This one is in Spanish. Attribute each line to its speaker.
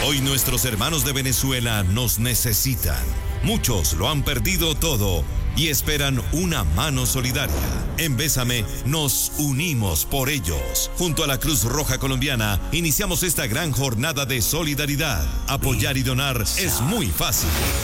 Speaker 1: Hoy nuestros hermanos de Venezuela nos necesitan. Muchos lo han perdido todo y esperan una mano solidaria. En Bésame nos unimos por ellos. Junto a la Cruz Roja Colombiana iniciamos esta gran jornada de solidaridad. Apoyar y donar es muy fácil.